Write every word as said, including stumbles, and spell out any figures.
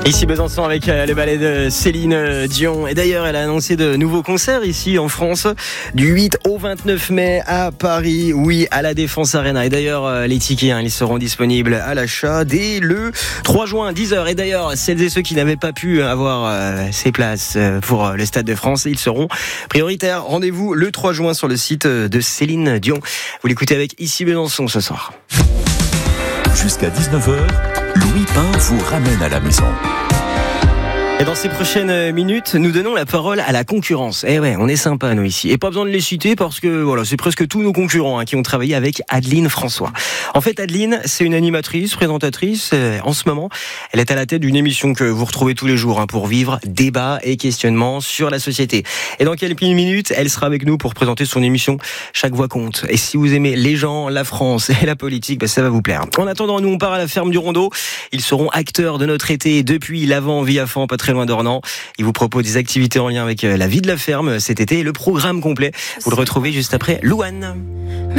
Ici Besançon avec euh, le ballet de Céline euh, Dion. Et d'ailleurs, elle a annoncé de nouveaux concerts ici en France du huit au vingt-neuf mai à Paris. Oui, à la Défense Arena. Et d'ailleurs, euh, les tickets, hein, ils seront disponibles à l'achat dès le trois juin, dix heures. Et d'ailleurs, celles et ceux qui n'avaient pas pu avoir euh, ces places euh, pour euh, le Stade de France, ils seront prioritaires. Rendez-vous le trois juin sur le site de Céline Dion. Vous l'écoutez avec Ici Besançon ce soir. Jusqu'à dix-neuf heures, Louis Pain vous ramène à la maison. Et dans ces prochaines minutes, nous donnons la parole à la concurrence. Eh ouais, on est sympa nous ici. Et pas besoin de les citer parce que voilà, c'est presque tous nos concurrents hein, qui ont travaillé avec Adeline François. En fait, Adeline, c'est une animatrice, présentatrice. Euh, en ce moment, elle est à la tête d'une émission que vous retrouvez tous les jours hein, pour vivre débat et questionnements sur la société. Et dans quelques minutes, elle sera avec nous pour présenter son émission Chaque voix compte. Et si vous aimez les gens, la France et la politique, bah, ça va vous plaire. En attendant, nous on part à la ferme du Rondeau. Ils seront acteurs de notre été depuis l'avant Viafan, pas très loin d'Ornans. Il vous propose des activités en lien avec la vie de la ferme cet été et le programme complet. Vous le retrouvez juste après Louane.